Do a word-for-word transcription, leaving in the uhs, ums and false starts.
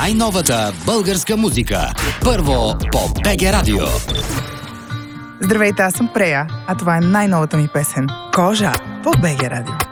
най-новата българска музика. Първо по БГ Радио. Здравейте, аз съм Прея, а това е най-новата ми песен «Кожа» по БГ Радио.